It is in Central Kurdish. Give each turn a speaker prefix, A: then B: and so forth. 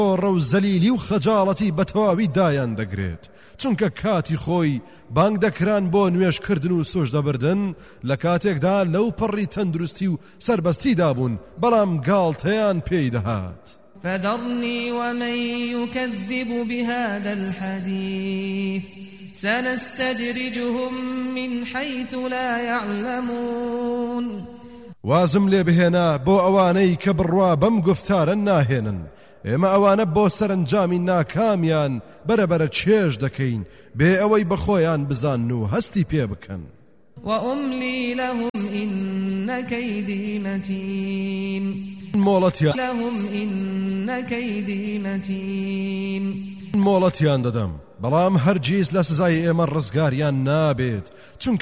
A: ڕەو زەلیلی و خەجاڵەتی بە تەواوی دایان دەگرێت چونکە کاتی خۆی بانگ دەکران بۆ نوێژکردن و سۆژدەبردن لە کاتێکدا لەو پەڕی تەندروستی و سربەستیدا بوون بەڵام گاڵتەیان پێی دەهات.
B: فذرني ومن يكذب بهذا الحديث سنستدرجهم من حيث لا يعلمون.
A: وازم لێ بهێنا بۆ ئەوانەی کە بڕوا بەم گفتارە ناهێنن ئێمە ئەوانە بۆ سەرنجامی ناکامیان بەرەبەرە چێژ دەکەین بێ ئەوەی بەخۆیان بزان و هەستی پێ بکەن.
B: وأملي لهم إن كيدي متين.
A: مۆڵەتیان دەدەم بەڵام هەرگیز لە سزای ئێمە ڕزگاریان نابێت چونکە